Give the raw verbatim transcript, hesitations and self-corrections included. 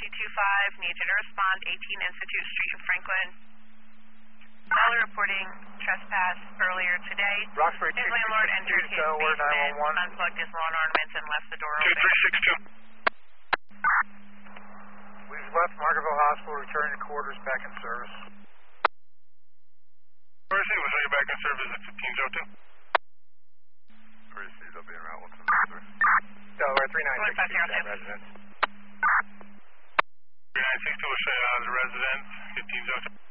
two two five, need you to respond, eighteen Institute Street in Franklin. Caller reporting trespass earlier today. Roxbury His landlord entered his basement, unplugged his lawn ornaments, and left the door open. two three six two. We've left Margaretville Hospital, returning to quarters, back in service. Mercy, we'll show you back in service at fifteen oh two. Mercy, they'll be in route one seven zero. Delaware three nine six two, residence. three nine six two will show you out as a resident, fifteen oh two.